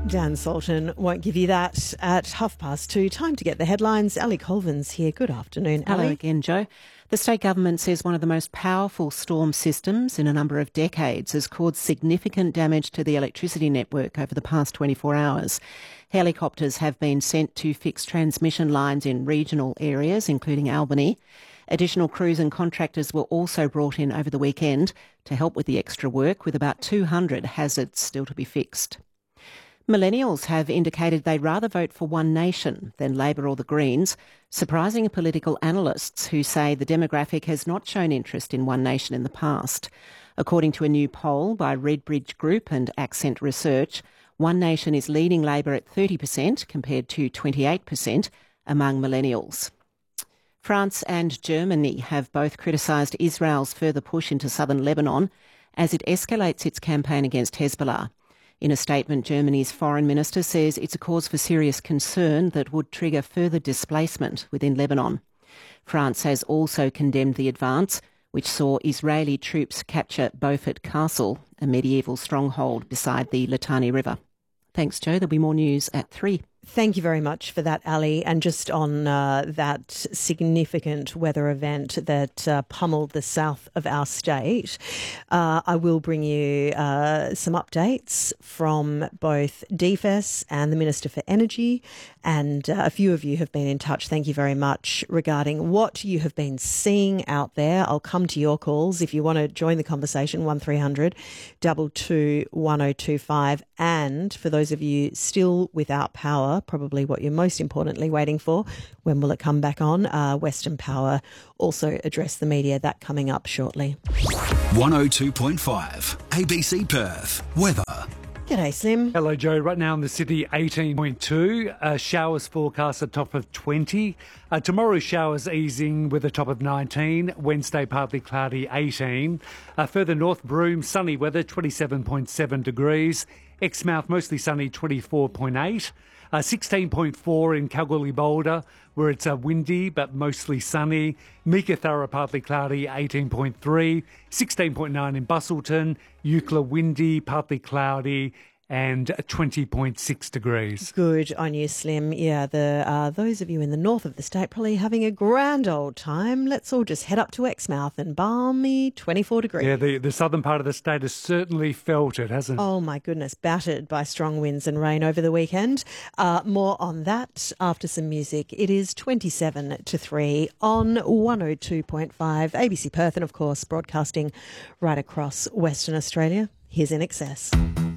Dan Sultan won't give you that at 2:30. Time to get the headlines. Ali Colvin's here. Good afternoon, Ali. Hello again, Joe. The state government says one of the most powerful storm systems in a number of decades has caused significant damage to the electricity network over the past 24 hours. Helicopters have been sent to fix transmission lines in regional areas, including Albany. Additional crews and contractors were also brought in over the weekend to help with the extra work, with about 200 hazards still to be fixed. Millennials have indicated they'd rather vote for One Nation than Labor or the Greens, surprising political analysts who say the demographic has not shown interest in One Nation in the past. According to a new poll by Redbridge Group and Accent Research, One Nation is leading Labor at 30% compared to 28% among millennials. France and Germany have both criticised Israel's further push into southern Lebanon as it escalates its campaign against Hezbollah. In a statement, Germany's foreign minister says it's a cause for serious concern that would trigger further displacement within Lebanon. France has also condemned the advance, which saw Israeli troops capture Beaufort Castle, a medieval stronghold beside the Litani River. Thanks, Joe. There'll be more news at 3. Thank you very much for that, Ali. And just on that significant weather event that pummeled the south of our state, I will bring you some updates from both DFES and the Minister for Energy. And a few of you have been in touch. Thank you very much regarding what you have been seeing out there. I'll come to your calls if you want to join the conversation, 1300 22 1025. And for those of you still without power, probably what you're most importantly waiting for, when will it come back on? Western Power also addressed the media. That coming up shortly. 102.5 ABC Perth weather. G'day, Slim. Hello, Joe. Right now in the city, 18.2. Showers forecast at top of 20. Tomorrow, showers easing with a top of 19. Wednesday, partly cloudy, 18. Further north, Broome, sunny weather, 27.7 degrees. Exmouth, mostly sunny, 24.8. 16.4 in Kalgoorlie Boulder, where it's windy but mostly sunny. Meekatharra, partly cloudy, 18.3. 16.9 in Busselton. Eucla, windy, partly cloudy, and 20.6 degrees. Good on you, Slim. Yeah, those of you in the north of the state probably having a grand old time. Let's all just head up to Exmouth and balmy 24 degrees. Yeah, the southern part of the state has certainly felt it, hasn't it? Oh, my goodness, battered by strong winds and rain over the weekend. More on that after some music. It is 27 to 3 on 102.5 ABC Perth and, of course, broadcasting right across Western Australia. Here's In Excess.